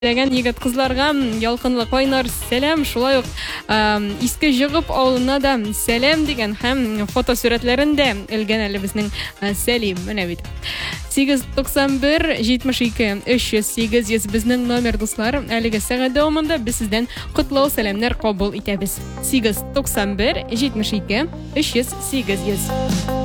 Дәгән егет кызларга ялкынлы кайнар сәлам, шулай ук иске җыгып авылына да сәлам дигән һәм фотосурәтләрен дә элгән әле безнең Сәлим. Менә бит. 891 72 308 безнең номер, дуслар. Әлеге сәгать дәвамында без сездән котлау сәламнәр кабул итәбез. 891 72 308.